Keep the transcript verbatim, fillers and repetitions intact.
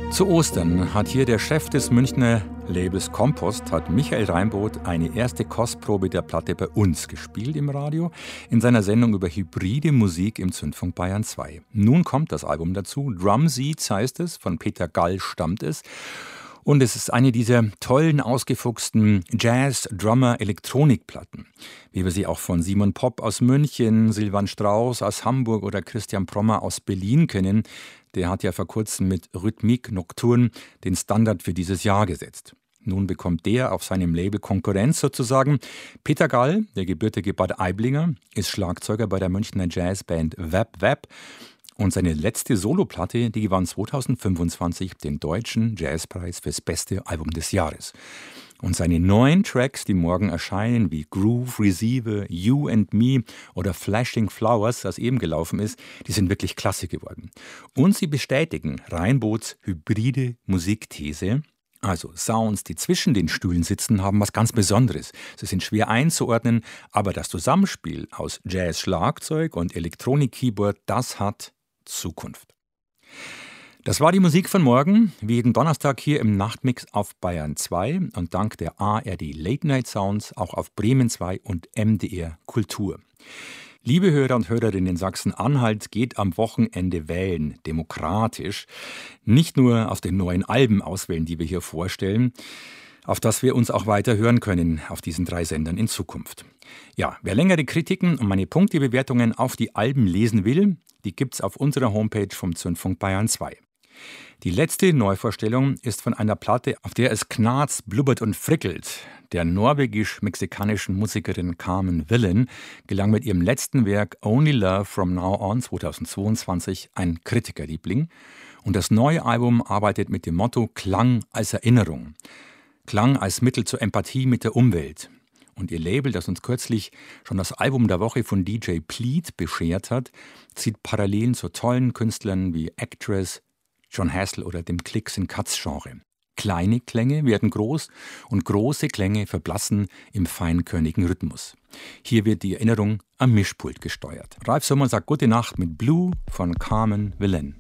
Zu Ostern hat hier der Chef des Münchner Labels Kompost, hat Michael Reinboth, eine erste Kostprobe der Platte bei uns gespielt im Radio, in seiner Sendung über hybride Musik im Zündfunk Bayern zwei. Nun kommt das Album dazu, Drumseeds heißt es, von Peter Gall stammt es. Und es ist eine dieser tollen, ausgefuchsten Jazz-Drummer-Elektronikplatten, wie wir sie auch von Simon Popp aus München, Silvan Strauss aus Hamburg oder Christian Prommer aus Berlin kennen. Der hat ja vor kurzem mit Rhythmique Nocturne den Standard für dieses Jahr gesetzt. Nun bekommt der auf seinem Label Konkurrenz sozusagen. Peter Gall, der gebürtige Bad Aiblinger, ist Schlagzeuger bei der Münchner Jazzband Wap Wap. Und seine letzte Soloplatte, die gewann zweitausendfünfundzwanzig den Deutschen Jazzpreis fürs beste Album des Jahres. Und seine neuen Tracks, die morgen erscheinen, wie Groove Receiver, You and Me oder Flashing Flowers, das eben gelaufen ist, die sind wirklich klasse geworden. Und sie bestätigen Reinboths hybride Musikthese. Also Sounds, die zwischen den Stühlen sitzen, haben was ganz Besonderes. Sie sind schwer einzuordnen, aber das Zusammenspiel aus Jazz-Schlagzeug und Elektronik-Keyboard, das hat Zukunft. Das war die Musik von morgen, wie jeden Donnerstag hier im Nachtmix auf Bayern zwei und dank der A R D Late Night Sounds auch auf Bremen zwei und M D R Kultur. Liebe Hörer und Hörerinnen in Sachsen-Anhalt, geht am Wochenende wählen, demokratisch. Nicht nur aus den neuen Alben auswählen, die wir hier vorstellen, auf das wir uns auch weiter hören können auf diesen drei Sendern in Zukunft. Ja, wer längere Kritiken und meine Punktebewertungen auf die Alben lesen will, die gibt's auf unserer Homepage vom Zündfunk Bayern zwei. Die letzte Neuvorstellung ist von einer Platte, auf der es knarzt, blubbert und frickelt. Der norwegisch-mexikanischen Musikerin Carmen Willen gelang mit ihrem letzten Werk Only Love From Now On zweitausendzweiundzwanzig ein Kritikerliebling. Und das neue Album arbeitet mit dem Motto Klang als Erinnerung. Klang als Mittel zur Empathie mit der Umwelt. Und ihr Label, das uns kürzlich schon das Album der Woche von D J Pleat beschert hat, zieht Parallelen zu tollen Künstlern wie Actress, John Hassel oder dem Clicks-and-Cuts-Genre. Kleine Klänge werden groß und große Klänge verblassen im feinkörnigen Rhythmus. Hier wird die Erinnerung am Mischpult gesteuert. Ralf Sommer sagt Gute Nacht mit Blue von Carmen Willen.